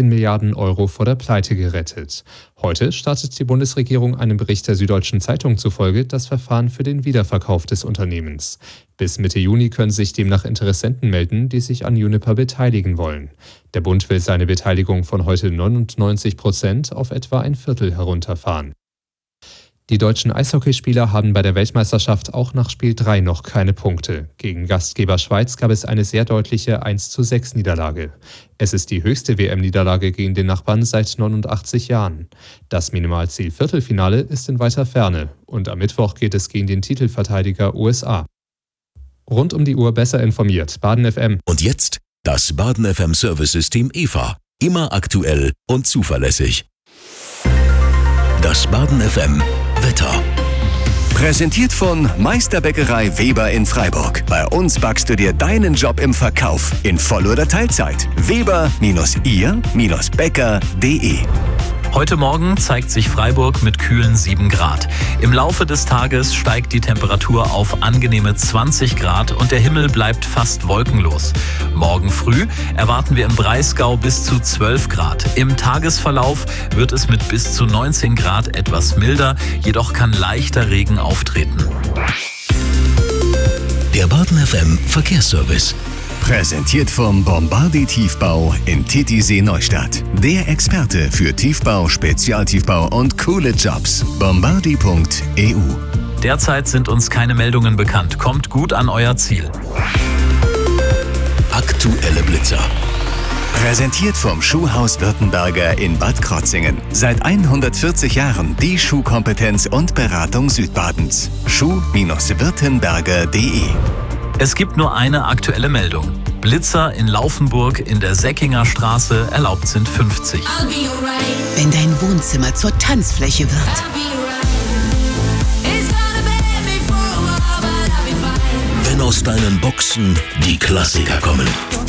13 Milliarden Euro vor der Pleite gerettet. Heute startet die Bundesregierung einem Bericht der Süddeutschen Zeitung zufolge das Verfahren für den Wiederverkauf des Unternehmens. Bis Mitte Juni können sich demnach Interessenten melden, die sich an Uniper beteiligen wollen. Der Bund will seine Beteiligung von heute 99% auf etwa ein Viertel herunterfahren. Die deutschen Eishockeyspieler haben bei der Weltmeisterschaft auch nach Spiel 3 noch keine Punkte. Gegen Gastgeber Schweiz gab es eine sehr deutliche 1:6 Niederlage. Es ist die höchste WM-Niederlage gegen den Nachbarn seit 89 Jahren. Das Minimalziel Viertelfinale ist in weiter Ferne und am Mittwoch geht es gegen den Titelverteidiger USA. Rund um die Uhr besser informiert, Baden FM. Und jetzt das Baden FM Service-System EVA. Immer aktuell und zuverlässig. Das Baden FM Wetter. Präsentiert von Meisterbäckerei Weber in Freiburg. Bei uns backst du dir deinen Job im Verkauf in Voll- oder Teilzeit. Weber-ihr-bäcker.de. Heute Morgen zeigt sich Freiburg mit kühlen 7 Grad. Im Laufe des Tages steigt die Temperatur auf angenehme 20 Grad und der Himmel bleibt fast wolkenlos. Morgen früh erwarten wir im Breisgau bis zu 12 Grad. Im Tagesverlauf wird es mit bis zu 19 Grad etwas milder, jedoch kann leichter Regen auftreten. Der Baden FM Verkehrsservice. Präsentiert vom Bombardi Tiefbau in Titisee Neustadt. Der Experte für Tiefbau, Spezialtiefbau und coole Jobs. Bombardi.eu. Derzeit sind uns keine Meldungen bekannt. Kommt gut an euer Ziel. Aktuelle Blitzer. Präsentiert vom Schuhhaus Württemberger in Bad Krotzingen. Seit 140 Jahren die Schuhkompetenz und Beratung Südbadens. Schuh-württemberger.de. Es gibt nur eine aktuelle Meldung. Blitzer in Laufenburg in der Säckinger Straße, erlaubt sind 50. Wenn dein Wohnzimmer zur Tanzfläche wird. Wenn aus deinen Boxen die Klassiker kommen.